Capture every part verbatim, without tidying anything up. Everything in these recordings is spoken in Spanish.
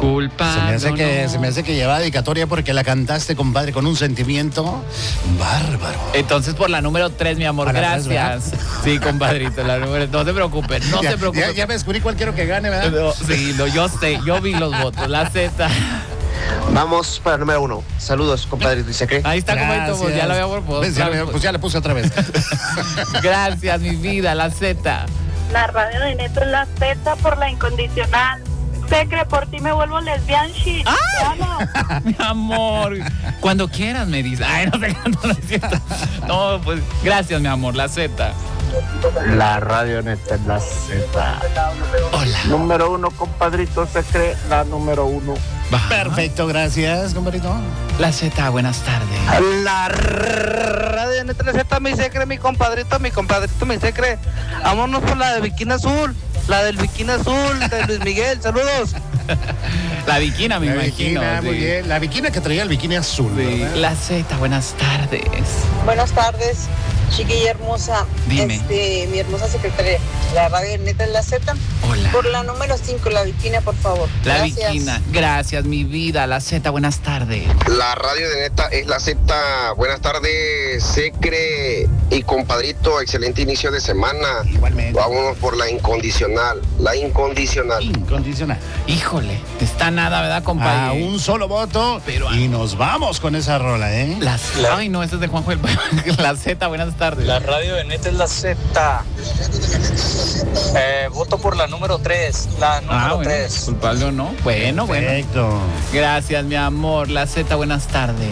Culpa. Se me hace no, que no. se me hace que lleva dedicatoria porque la cantaste, compadre, con un sentimiento bárbaro. Entonces por la número tres, mi amor, A la tres, gracias. Sí, compadrito, la número. No se preocupen, no ya, se preocupen. Ya, ya me descubrí cuál quiero que gane, ¿verdad? No, sí, no, yo sé, yo vi los votos. La Z. Vamos para el número uno. Saludos, compadre. Dice que. Ahí está, compadrito, pues, ya lo había propuesto. Pues ya, le- pues ya le puse otra vez. Gracias, mi vida, la Z. La radio de Neto es la Z por la incondicional. Secre, por ti me vuelvo lesbianchi. Te amo. Mi amor, cuando quieras me dices. Ay, no sé, no, no es cierto. No, pues gracias, mi amor, la Z. La radio neta es la Z. Hola. Número uno, compadrito, se cree la número uno. Va. Perfecto, gracias, compadrito. La Z, buenas tardes. La radio neta la Z, mi secre, mi compadrito, mi compadrito, mi secre. Vámonos por la de Bikini Azul. La del Bikini Azul, de Luis Miguel. Saludos. La Viquina, me La imagino. bikina, sí. muy bien. La bikina que traía el bikini azul, Sí. ¿verdad? La Z, buenas tardes. Buenas tardes, chiquilla hermosa. Dime. Este, mi hermosa secretaria. La radio neta es la Z. Hola. Por la número cinco, la bikina, por favor. La Gracias. Viquina. Gracias, mi vida. La Z, buenas tardes. La radio de neta es la Z. Buenas tardes, Secre y compadrito. Excelente inicio de semana. Igualmente. Vámonos por la incondicional. La incondicional. Incondicional. Híjole, está nada, ¿verdad, A compadre? un solo voto. Pero- y nos vamos con esa rola, ¿eh? La Ay, no, ese es de Juanjo del La Z, buenas tardes. La radio de neta es la Z. Eh, voto por la número tres. La Ah, número bueno, tres. culpable o no. Bueno, bueno. Perfecto. Gracias, mi amor. La Z, buenas tardes.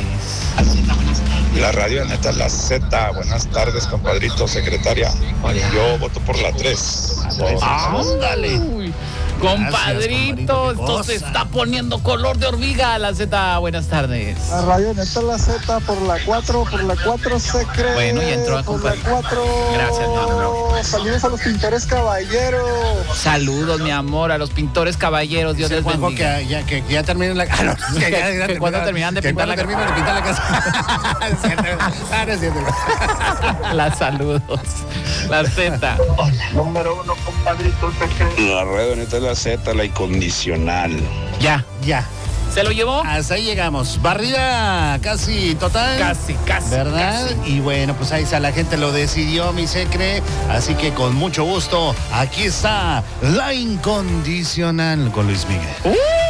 La radio neta es la Z. Buenas tardes, compadrito, secretaria. Yo voto por la tres. Ándale. Uy, compadrito, compadrito, qué esto se cosa. está poniendo color de hormiga. La Z, buenas tardes. La radio neta es la Z por la cuatro, por la cuatro se cree. Bueno, ya entró a por la compadre. cuatro. Gracias, mi amor. Saludos a los pintores caballeros. Saludos, mi amor, a los pintores caballeros. Dios Dice les Juanjo bendiga. que ya, que, que ya terminen la ah, no, que, ya- ya Que cuando terminan de que pintar cuando la casa. terminan de pintar la casa. Es cierto. Ah, no es cierto. Las saludos. La Z. Número uno, compadrito, se cree. La radio neta es la Z, la incondicional. Ya. Ya. ¿Se lo llevó? Hasta ahí llegamos. Barrida casi total. Casi, casi. ¿Verdad? casi. Y bueno, pues ahí está, la gente lo decidió, mi secre. Así que con mucho gusto, aquí está la incondicional con Luis Miguel.